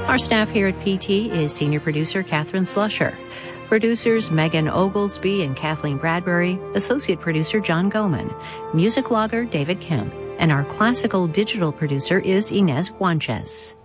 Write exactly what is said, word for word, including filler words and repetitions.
Our staff here at P T is senior producer Catherine Slusher, producers Megan Oglesby and Kathleen Bradbury, associate producer John Goman, music logger David Kim, and our classical digital producer is Inez Guanches.